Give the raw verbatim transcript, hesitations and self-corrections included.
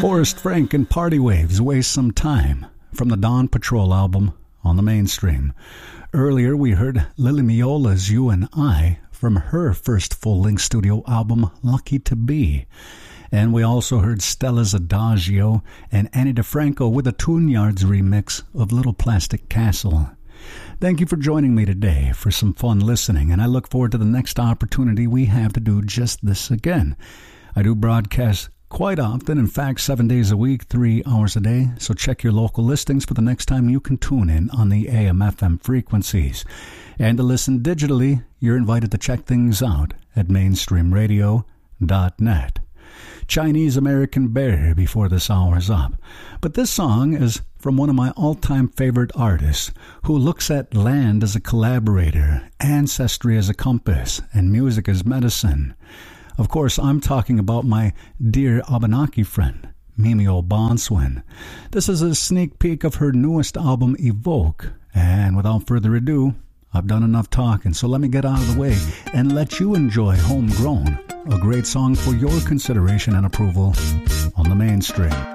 Forrest Frank and Party Waves, Waste Some Time, from the Dawn Patrol album on the Mainstream. Earlier we heard Lily Miola's You and I from her first full-length studio album, Lucky to Be. And we also heard Stella's Adagio and Annie DeFranco with a Tune Yards remix of Little Plastic Castle. Thank you for joining me today for some fun listening, and I look forward to the next opportunity we have to do just this again. I do broadcast quite often, in fact, seven days a week, three hours a day, so check your local listings for the next time you can tune in on the A M F M frequencies. And to listen digitally, you're invited to check things out at mainstream radio dot net. Chinese American Bear before this hour's up. But this song is from one of my all-time favorite artists who looks at land as a collaborator, ancestry as a compass, and music as medicine. Of course, I'm talking about my dear Abenaki friend, Mimi O'Bonswin. This is a sneak peek of her newest album, Evoke. And without further ado, I've done enough talking, so let me get out of the way and let you enjoy Homegrown, a great song for your consideration and approval on the Mainstream.